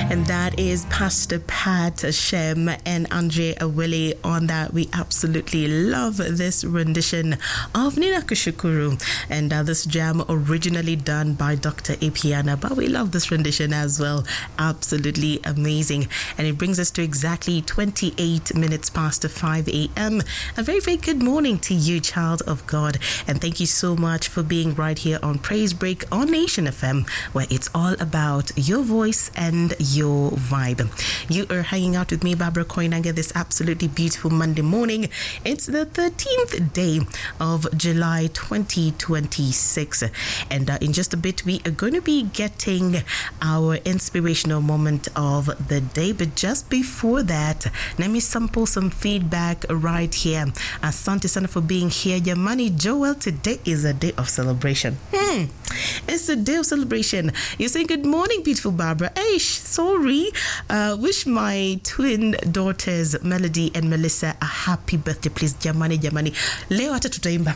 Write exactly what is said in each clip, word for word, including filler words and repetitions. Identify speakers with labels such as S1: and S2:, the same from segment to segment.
S1: And that is Pastor Pat Shem and Andre Awele on that. We absolutely love this rendition of Nina Kushukuru. And uh, this jam originally done by Doctor Ipiana, but we love this rendition as well. Absolutely amazing. And it brings us to exactly twenty-eight minutes past five a.m. A very, very good morning to you, child of God. And thank you so much for being right here on Praise Break on Nation F M, where it's all about your voice and your vibe. You are hanging out with me, Barbara Koinange, this absolutely beautiful Monday morning. It's the thirteenth day of July twenty twenty-six. And uh, in just a bit, we are going to be getting our inspirational moment of the day. But just before that, let me sample some feedback right here. Asante sana for being here. Yamani Joel, today is a day of celebration. Hmm. It's a day of celebration. You're saying good morning, beautiful Barbara. Eish, sorry. Uh, wish my twin daughters, Melody and Melissa, a happy birthday, please. Jamani, Jamani. Leo hata tutaimba.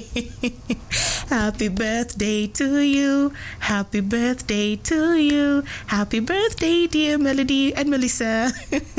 S1: Happy birthday to you. Happy birthday to you. Happy birthday, dear Melody and Melissa.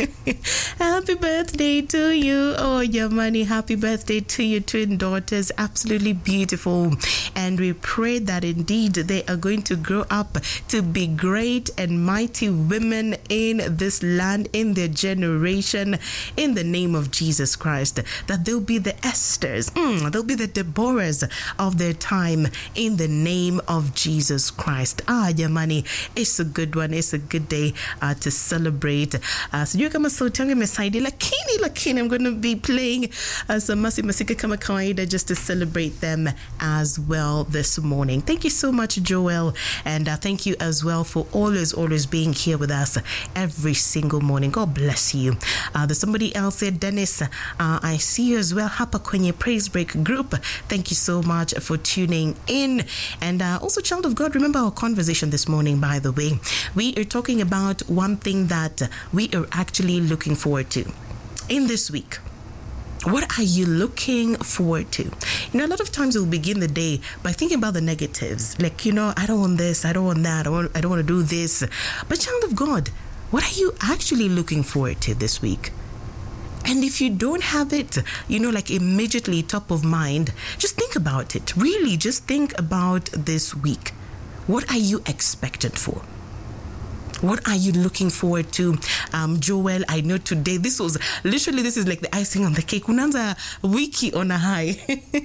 S1: Happy birthday to you. Oh, Yamani, happy birthday to your twin daughters. Absolutely beautiful. And we pray that indeed they are going to grow up to be great and mighty women in this land, in their generation, in the name of Jesus Christ. That they'll be the Esthers, mm, they'll be the Deborahs of their time, in the name of Jesus Christ. Ah, Yamani, it's a good one. It's a good day uh, to celebrate. Uh, so you're kama sauti yangu imesaidi, lakini lakini I'm going to be playing uh, some masi masika kama kawaida just to celebrate them as well this morning. Thank you so much, Joel, and uh, thank you as well for always always being here with us every single morning. God bless you. Uh, there's somebody else here, Dennis. Uh, I see you as well. Hapa kwenye Praise Break group. Thank you so much for tuning in. And uh, also, child of God, remember our conversation this morning, by the way. We are talking about one thing that we are actually looking forward to in this week. What are you looking forward to? You know, a lot of times we'll begin the day by thinking about the negatives. Like, you know, I don't want this, I don't want that, I, want, I don't want to do this. But child of God, what are you actually looking forward to this week? And if you don't have it, you know, like immediately top of mind, just think about it. Really, just think about this week. What are you expected for? What are you looking forward to? Um, Joel, I know today, this was, literally, this is like the icing on the cake. Unanza wiki on a high.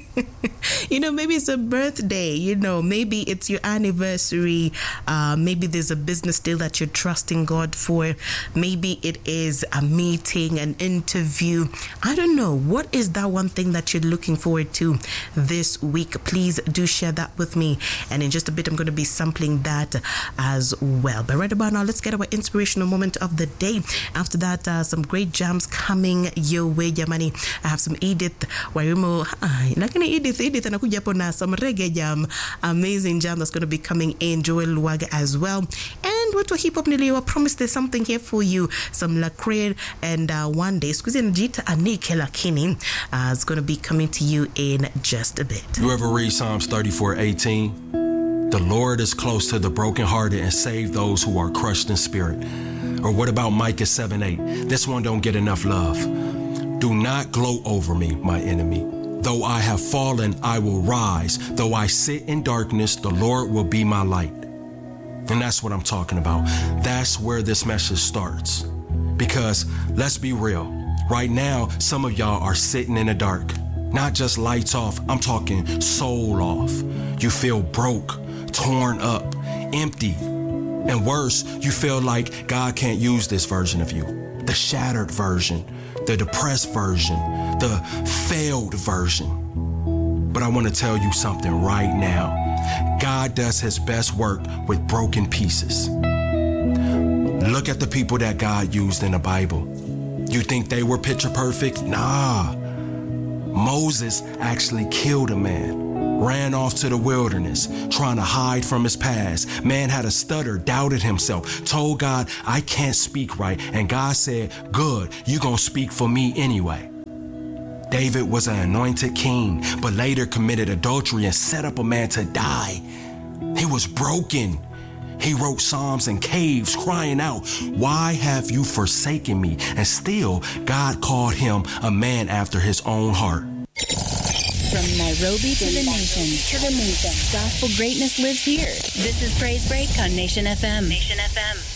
S1: You know, maybe it's a birthday, you know, maybe it's your anniversary. Uh, maybe there's a business deal that you're trusting God for. Maybe it is a meeting, an interview. I don't know. What is that one thing that you're looking forward to this week? Please do share that with me. And in just a bit, I'm going to be sampling that as well. But right about now, let's get our inspirational moment of the day. After that, uh, some great jams coming your way, Yamani. I have some Edith Wairimo. Lakini Edith, Edith anakuja hapo na some reggae jam. Amazing jam that's going to be coming in. Joel Luaga as well. And what to hip hop niliwa promised there's something here for you. Some Lacraire and uh, one day. Squeeze Njita Anike Lakini uh, is going to be coming to you in just a bit.
S2: You ever read Psalms thirty-four eighteen? The Lord is close to the brokenhearted and save those who are crushed in spirit. Or what about Micah seven eight? This one don't get enough love. Do not gloat over me, my enemy. Though I have fallen, I will rise. Though I sit in darkness, the Lord will be my light. And that's what I'm talking about. That's where this message starts. Because let's be real. Right now, some of y'all are sitting in the dark. Not just lights off, I'm talking soul off. You feel broke, torn up, empty. And worse, you feel like God can't use this version of you. The shattered version, the depressed version, the failed version. But I want to tell you something right now. God does his best work with broken pieces. Look at the people that God used in the Bible. You think they were picture perfect? Nah. Moses actually killed a man, ran off to the wilderness, trying to hide from his past. Man had a stutter, doubted himself, told God, I can't speak right. And God said, good, you gonna speak for me anyway. David was an anointed king, but later committed adultery and set up a man to die. He was broken. He wrote psalms in caves crying out, "Why have you forsaken me?" And still, God called him a man after his own heart.
S3: From Nairobi to the nations, to the nation, gospel greatness lives here. This is Praise Break on Nation F M. Nation F M.